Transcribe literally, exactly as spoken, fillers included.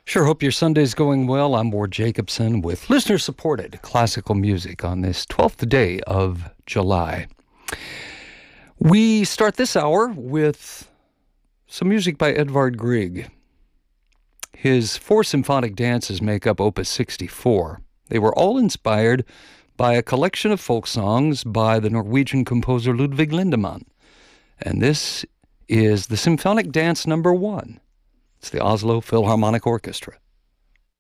Sure hope your Sunday's going well. I'm Ward Jacobson with listener-supported classical music on this twelfth day of July. We start this hour with some music by Edvard Grieg. His four symphonic dances make up Opus sixty-four. They were all inspired by a collection of folk songs by the Norwegian composer Ludwig Lindemann. And this is the Symphonic Dance Number One. It's the Oslo Philharmonic Orchestra.